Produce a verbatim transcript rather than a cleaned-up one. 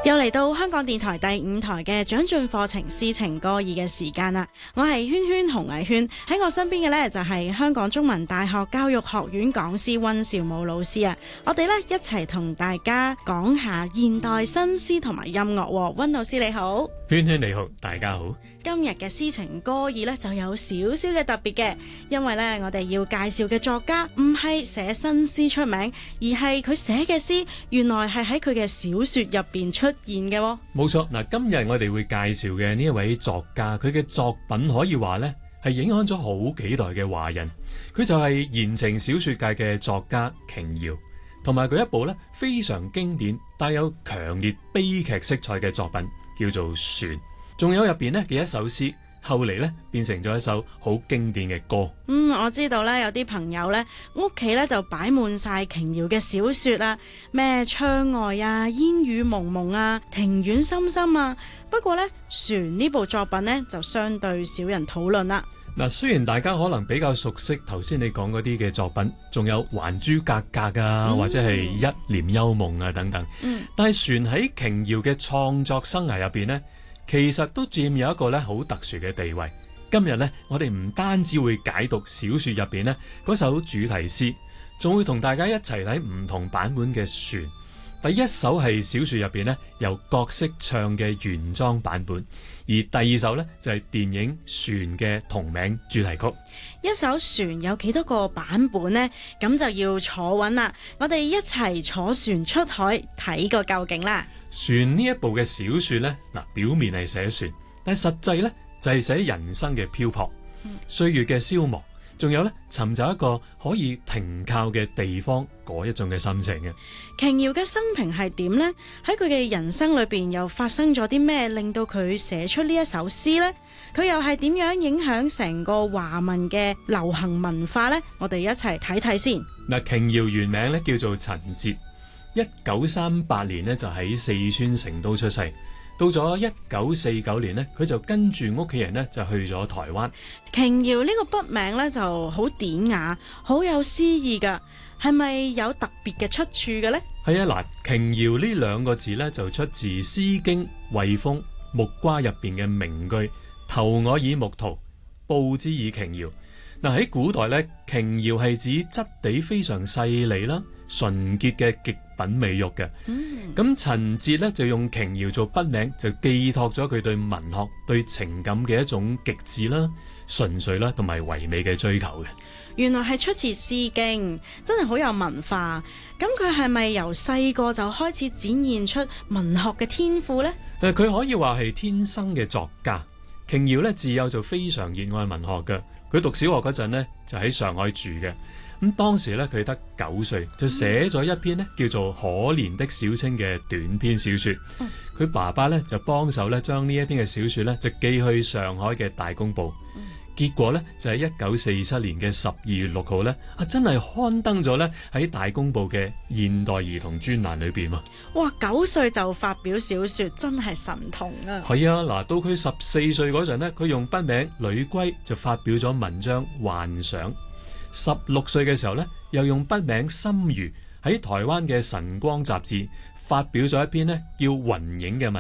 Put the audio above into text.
又嚟到香港電台第五台嘅長進課程詩情歌意嘅時間啦！我係圈圈洪藝圈，喺我身邊嘅呢，就係香港中文大學教育學院講師溫兆武老師啊！我哋呢，一齊同大家講下現代新詩同埋音樂。溫老師你好， 圈圈你好，大家好。 今日嘅詩情歌意呢，就有少少嘅特別嘅，因為呢，我哋要介紹嘅作家唔係寫新詩出名，而係佢寫嘅詩原來係喺佢嘅小說入邊出現嘅喎。 冇錯，嗱，今日我哋會介紹嘅呢一位作家，佢嘅作品可以話呢係影響咗好幾代嘅華人。佢就係言情小說界嘅作家瓊瑤，同埋佢一部呢非常經典、帶有強烈悲劇色彩嘅作品，叫做《船》。仲有入邊呢嘅一首詩，後嚟呢變成咗一首好經典嘅歌。 嗯，我知道咧，有啲朋友咧屋企咧就擺滿晒瓊瑤嘅小說啊，咩窗外啊、煙雨濛濛啊、庭院深深啊。不過咧，船呢部作品呢，就相對少人討論啦。 嗱，雖然大家可能比較熟悉頭先你講嗰啲嘅作品，仲有《還珠格格》啊，嗯、或者係《一簾幽夢》啊等等，嗯、但係船喺瓊瑤嘅創作生涯入邊呢，其實都佔有一個咧好特殊嘅地位。今日呢，我哋唔單止會解讀小說入邊呢嗰首主題詩，仲會同大家一齊睇唔同版本嘅船。第一首係小說入邊呢由角色唱嘅原裝版本，而第二首呢就係、是、電影《船》嘅同名主題曲。 一首船有幾多個版本呢？咁就要坐穩啦。我哋一齊坐船出海睇個究竟啦。 船呢一部嘅小說呢，嗱，表面係寫船，但係實際呢就係、是、寫人生嘅漂泊、歲月嘅消磨，仲有呢尋找一個可以停靠嘅地方嗰一種嘅心情嘅。 瓊瑤嘅生平係點呢？喺佢嘅人生裏邊又發生咗啲咩令到佢寫出呢一首詩呢？佢又係點樣影響成個華文嘅流行文化呢？我哋一齊睇睇先。 嗱，瓊瑤原名咧叫做陳捷，一九三八年咧就喺四川成都出世。到咗一九四九年呢，佢就跟住屋企人呢就去咗台灣。 瓊瑤呢個筆名呢就好典雅，好有詩意噶，係咪有特別嘅出處嘅呢？ 係啊，嗱，瓊瑤呢兩個字呢就出自《詩經·衛風·木瓜》入邊嘅名句：投我以木圖，報之以瓊瑤。嗱，喺古代呢，瓊瑤係指質地非常細膩啦、純潔嘅極品美玉嘅。咁陳捷呢就用瓊瑤做筆名，就寄託咗佢對文學、對情感嘅一種極致啦、純粹啦同埋唯美嘅追求嘅。 原來係出自《詩經》，真係好有文化。咁佢係咪由細個就開始展現出文學嘅天賦呢？ 誒，佢可以話係天生嘅作家。瓊瑤呢自幼就非常熱愛文學嘅。佢讀小學嗰陣呢，就喺上海住嘅。咁當時咧，佢得九歲，就寫咗一篇呢叫做《可憐的小青》嘅短篇小說。佢爸爸咧就幫手咧將呢一篇嘅小說咧就寄去上海嘅大公報。結果咧就喺一九四七年嘅十二月六號咧，啊真係刊登咗咧喺大公報嘅現代兒童專欄裏邊啊！ 哇，九歲就發表小說，真係神童啊！係啊，嗱，到佢十四歲嗰陣咧，佢用筆名呂歸就發表咗文章《幻想》。十六歲嘅時候咧，又用筆名心如喺台灣嘅晨光雜誌發表咗一篇咧叫《雲影》嘅文